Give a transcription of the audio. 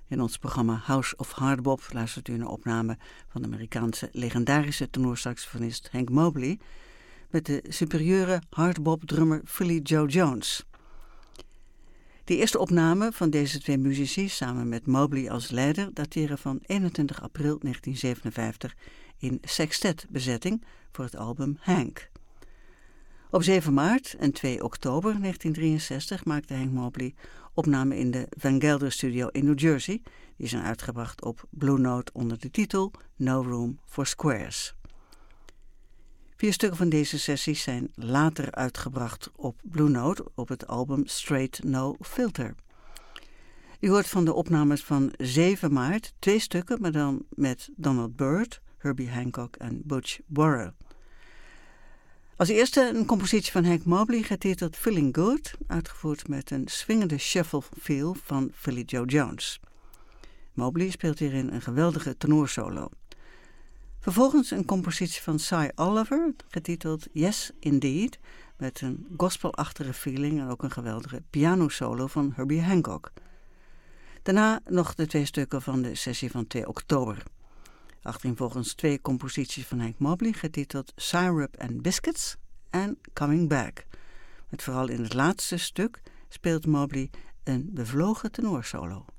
In ons programma House of Hardbop luistert u naar opname van de Amerikaanse legendarische tenorsaxofonist Hank Mobley met de superieure hardbop-drummer Philly Joe Jones. De eerste opname van deze twee muzici, samen met Mobley als leider, dateren van 21 april 1957 in sextet-bezetting voor het album Hank. Op 7 maart en 2 oktober 1963 maakte Hank Mobley opnamen in de Van Gelder Studio in New Jersey. Die zijn uitgebracht op Blue Note onder de titel No Room for Squares. 4 stukken van deze sessies zijn later uitgebracht op Blue Note op het album Straight No Filter. U hoort van de opnames van 7 maart 2 stukken, maar dan met Donald Byrd, Herbie Hancock en Butch Borrow. Als eerste een compositie van Hank Mobley getiteld Feeling Good, uitgevoerd met een swingende shuffle feel van Philly Joe Jones. Mobley speelt hierin een geweldige tenorsolo. Vervolgens een compositie van Cy Oliver, getiteld Yes Indeed, met een gospelachtige feeling en ook een geweldige pianosolo van Herbie Hancock. Daarna nog de 2 stukken van de sessie van 2 oktober. Achtereenvolgens 2 composities van Hank Mobley, getiteld Syrup and Biscuits en Coming Back. Met vooral in het laatste stuk speelt Mobley een bevlogen tenorsolo.